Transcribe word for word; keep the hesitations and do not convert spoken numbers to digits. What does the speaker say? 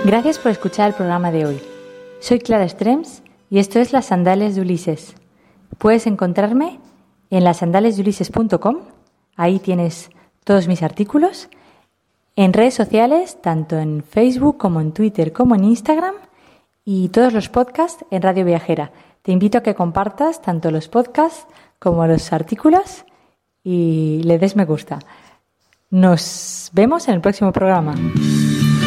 Gracias por escuchar el programa de hoy. Soy Clara Strems y esto es Las Sandalias de Ulises. Puedes encontrarme en las sandalias de ulises punto com, ahí tienes todos mis artículos, en redes sociales, tanto en Facebook como en Twitter como en Instagram, y todos los podcasts en Radio Viajera. Te invito a que compartas tanto los podcasts como los artículos y le des me gusta. Nos vemos en el próximo programa.